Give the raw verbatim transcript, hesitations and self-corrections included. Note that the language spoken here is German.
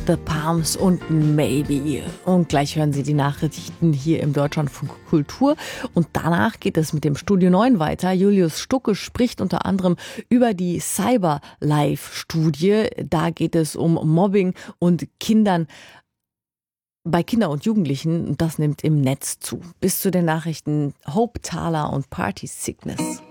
The Palms und Maybe. Und gleich hören Sie die Nachrichten hier im Deutschlandfunk Kultur. Und danach geht es mit dem Studio neun weiter. Julius Stucke spricht unter anderem über die Cyber-Life-Studie. Da geht es um Mobbing und Kindern bei Kindern und Jugendlichen. Und das nimmt im Netz zu. Bis zu den Nachrichten Hope Thaler und Party Sickness.